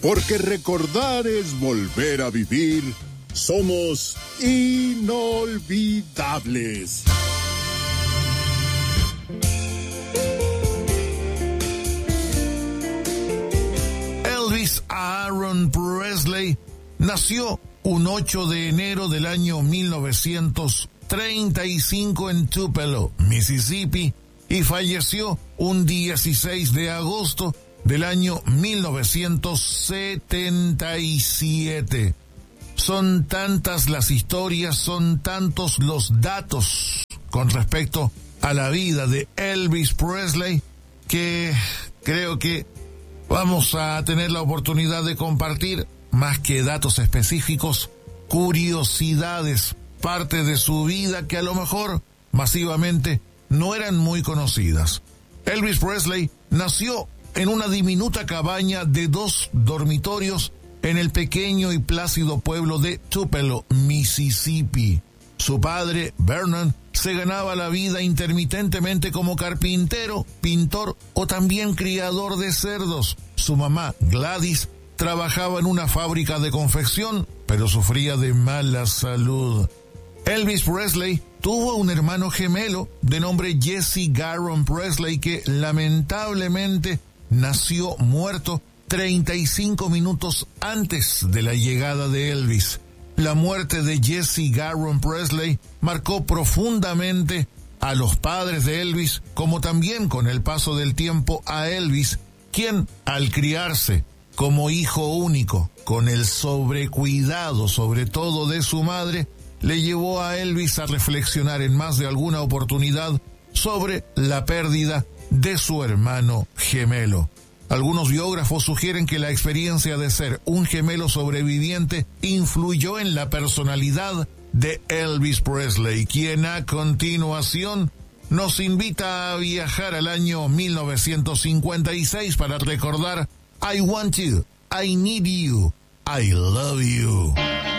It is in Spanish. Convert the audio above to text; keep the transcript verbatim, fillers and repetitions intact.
Porque recordar es volver a vivir. Somos inolvidables. Elvis Aaron Presley nació un ocho de enero del año mil novecientos treinta y cinco en Tupelo, Mississippi, y falleció un dieciséis de agosto del año mil novecientos setenta y siete. Son tantas las historias, son tantos los datos con respecto a la vida de Elvis Presley que creo que vamos a tener la oportunidad de compartir, más que datos específicos, curiosidades, parte de su vida que a lo mejor masivamente no eran muy conocidas. Elvis Presley nació en una diminuta cabaña de dos dormitorios en el pequeño y plácido pueblo de Tupelo, Mississippi. Su padre, Vernon, se ganaba la vida intermitentemente como carpintero, pintor o también criador de cerdos. Su mamá, Gladys, trabajaba en una fábrica de confección, pero sufría de mala salud. Elvis Presley tuvo un hermano gemelo de nombre Jesse Garon Presley que lamentablemente nació muerto treinta y cinco minutos antes de la llegada de Elvis. La muerte de Jesse Garon Presley marcó profundamente a los padres de Elvis, como también con el paso del tiempo a Elvis, quien al criarse como hijo único, con el sobrecuidado sobre todo de su madre, le llevó a Elvis a reflexionar en más de alguna oportunidad sobre la pérdida de su hermano gemelo. Algunos biógrafos sugieren que la experiencia de ser un gemelo sobreviviente influyó en la personalidad de Elvis Presley, quien a continuación nos invita a viajar al año mil novecientos cincuenta y seis para recordar I Want You, I Need You, I Love You.